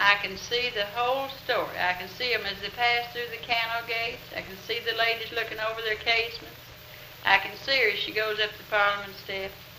I can see the whole story. I can see them as they pass through the canal gates. I can see the ladies looking over their casements. I can see her as she goes up the Parliament steps.